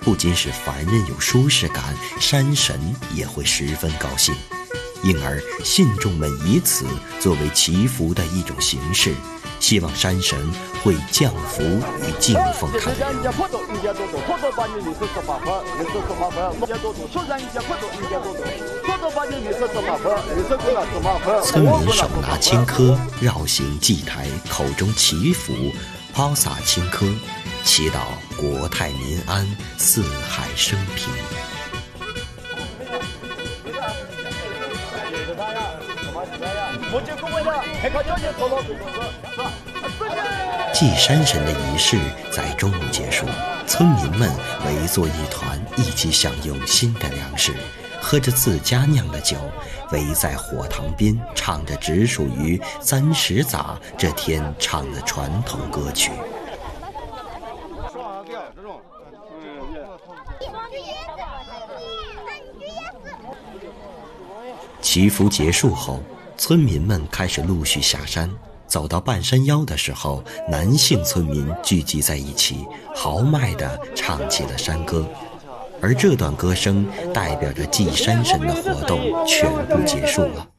不仅使凡人有舒适感，山神也会十分高兴。因而信众们以此作为祈福的一种形式，希望山神会降福与敬奉他们。村民手拿青稞，绕行祭台，口中祈福，抛洒青稞，祈祷国泰民安，四海升平。祭山神的仪式在中午结束，村民们围坐一团，一起享用新的粮食，喝着自家酿的酒，围在火塘边，唱着只属于三十杂这天唱的传统歌曲。祈福结束后，村民们开始陆续下山。走到半山腰的时候，男性村民聚集在一起，豪迈地唱起了山歌，而这段歌声代表着祭山神的活动全部结束了。